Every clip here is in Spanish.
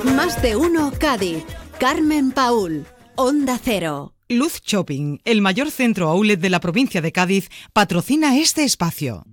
Más de uno Cádiz. Carmen Paúl, Onda Cero. Luz Shopping, el mayor centro outlet de la provincia de Cádiz, patrocina este espacio.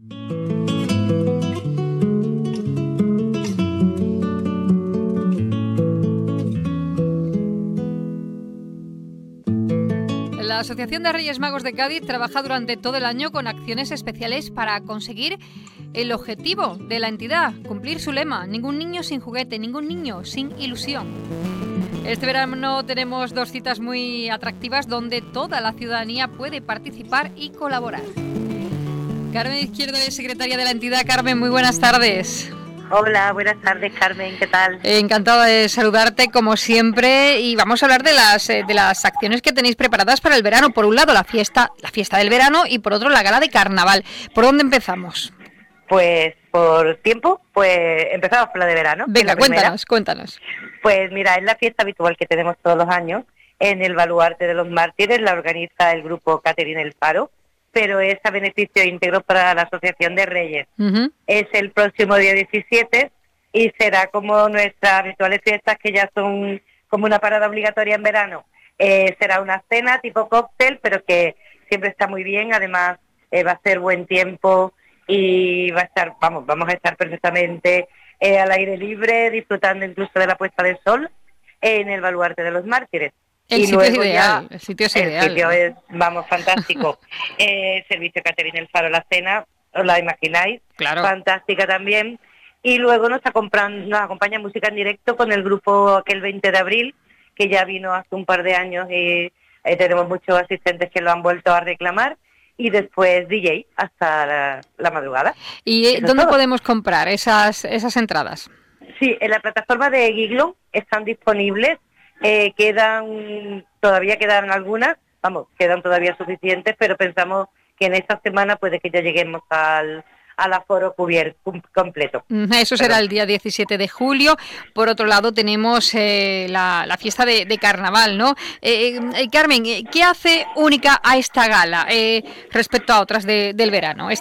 La Asociación de Reyes Magos de Cádiz trabaja durante todo el año con acciones especiales para conseguir el objetivo de la entidad, cumplir su lema: ningún niño sin juguete, ningún niño sin ilusión. Este verano tenemos 2 citas muy atractivas donde toda la ciudadanía puede participar y colaborar. Carmen Izquierdo es secretaria de la entidad. Carmen, muy buenas tardes. Hola, buenas tardes, Carmen, ¿qué tal? Encantada de saludarte como siempre, y vamos a hablar de las acciones que tenéis preparadas para el verano. Por un lado la fiesta del verano y por otro la gala de carnaval. ¿Por dónde empezamos? Pues por tiempo, pues empezamos por la de verano. Venga, cuéntanos. Pues mira, es la fiesta habitual que tenemos todos los años en el Baluarte de los Mártires. La organiza el grupo Catherine El Faro, pero es a beneficio íntegro para la Asociación de Reyes. Uh-huh. Es el próximo día 17 y será como nuestras habituales fiestas, que ya son como una parada obligatoria en verano. Será una cena tipo cóctel, pero que siempre está muy bien. Además, va a ser buen tiempo y vamos a estar perfectamente al aire libre, disfrutando incluso de la puesta del sol en el Baluarte de los Mártires. El sitio es ideal. El sitio es, fantástico. Servicio Catherine El Faro, la cena, os la imagináis, claro. Fantástica también. Y luego nos acompaña música en directo con el grupo aquel 20 de abril, que ya vino hace un par de años y tenemos muchos asistentes que lo han vuelto a reclamar. Y después DJ hasta la madrugada. ¿Y dónde podemos comprar esas entradas? Sí, en la plataforma de Giglon están disponibles. Todavía quedan algunas, quedan todavía suficientes, pero pensamos que en esta semana puede que ya lleguemos al aforo completo. Eso será el día 17 de julio. Por otro lado tenemos la fiesta de carnaval, ¿no? Carmen, ¿qué hace única a esta gala respecto a otras del verano?